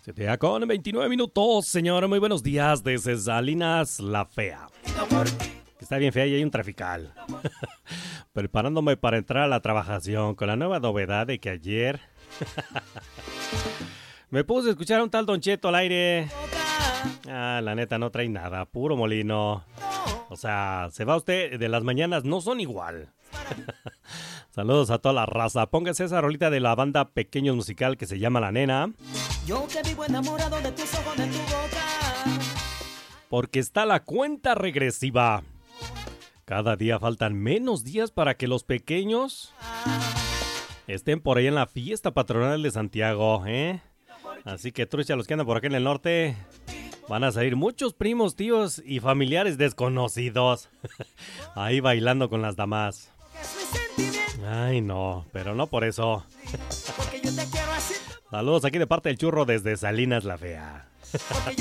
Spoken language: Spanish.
7 con 29 minutos, señor. Muy buenos días desde Salinas La Fea. Está bien fea y hay un trafical. Preparándome para entrar a la trabajación con la nueva novedad de que ayer me puse a escuchar a un tal Don Cheto al aire. La neta no trae nada, puro molino. O sea, se va usted, de las mañanas no son igual. Saludos a toda la raza. Póngase esa rolita de la banda Pequeños Musical que se llama La Nena. Yo que vivo enamorado de tus ojos, de tu boca. Porque está la cuenta regresiva. Cada día faltan menos días para que los pequeños estén por ahí en la fiesta patronal de Santiago, ¿eh? Así que trucha, los que andan por acá en el norte, van a salir muchos primos, tíos y familiares desconocidos ahí bailando con las damas. Ay, no, pero no por eso. Saludos aquí de parte del Churro desde Salinas La Fea.